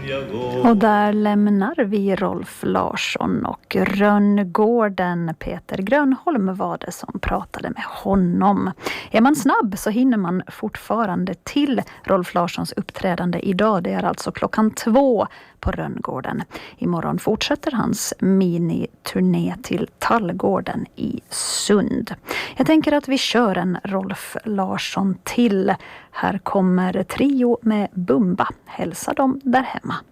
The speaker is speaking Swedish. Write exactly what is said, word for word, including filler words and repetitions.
Och där lämnar vi Rolf Larsson och Rönngården. Peter Grönholm var det som pratade med honom. Är man snabb så hinner man fortfarande till Rolf Larssons uppträdande idag. Det är alltså klockan två på Rönngården. Imorgon fortsätter hans miniturné till Tallgården i Sund. Jag tänker att vi kör en Rolf Larsson till. Här kommer Trio med Bumba. Hälsa dem där hemma.